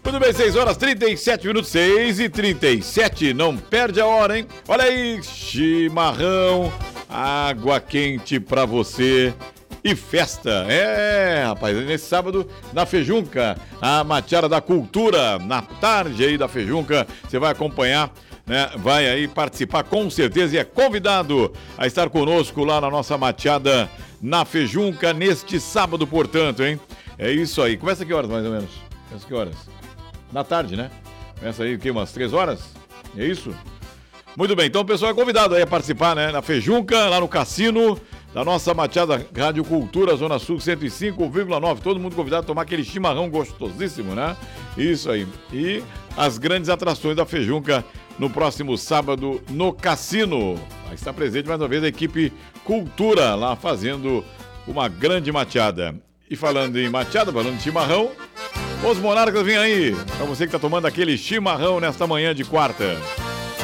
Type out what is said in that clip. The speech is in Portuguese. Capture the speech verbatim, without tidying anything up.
Muito bem, seis horas, trinta e sete minutos, seis e trinta e sete. Não perde a hora, hein? Olha aí, chimarrão, água quente pra você e festa. É, rapaz, nesse sábado na Fejunca, a Matiara da Cultura, na tarde aí da Fejunca, você vai acompanhar, né? Vai aí participar com certeza e é convidado a estar conosco lá na nossa mateada na Fejunca neste sábado, portanto, hein? É isso aí. Começa que horas, mais ou menos? Começa que horas? Na tarde, né? Começa aí, o quê? Umas três horas? É isso? Muito bem, então o pessoal é convidado aí a participar, né? Na Fejunca, lá no cassino da nossa mateada Rádio Cultura, Zona Sul cento e cinco vírgula nove. Todo mundo convidado a tomar aquele chimarrão gostosíssimo, né? Isso aí. E as grandes atrações da Fejunca no próximo sábado no cassino. Vai estar presente mais uma vez a equipe Cultura lá fazendo uma grande mateada. E falando em mateada, falando de chimarrão, os Monarcas vêm aí, pra você que tá tomando aquele chimarrão nesta manhã de quarta.